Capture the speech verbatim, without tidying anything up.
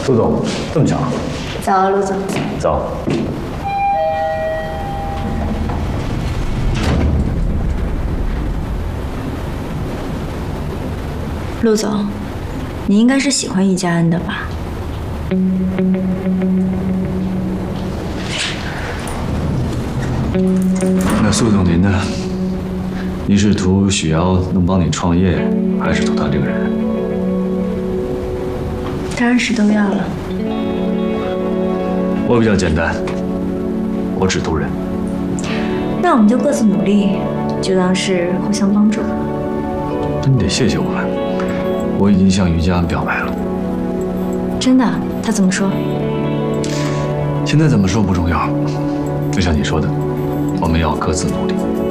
陆总，这么巧？ 早啊，陆总。 早。 陆总，你应该是喜欢易家恩的吧？ 那苏总您呢？您是图许瑶能帮你创业，还是图他这个人？ 当然是都要了。 我比较简单，我只图人。 那我们就各自努力，就当是互相帮助。 那你得谢谢我们，我已经向于家恩表白了。 真的？他怎么说？ 现在怎么说不重要，就像你说的，我们要各自努力。